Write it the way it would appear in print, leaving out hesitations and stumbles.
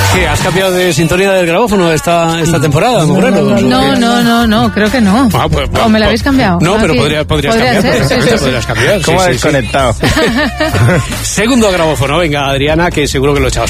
¿Qué? ¿Has cambiado de sintonía del grabófono esta temporada, Moreno? No, creo que no. ¿O me la habéis cambiado? No, pero podrías cambiar. Ser, podrías cambiar. ¿Cómo has desconectado? Segundo grabófono, venga, Adriana, que seguro que lo echabas.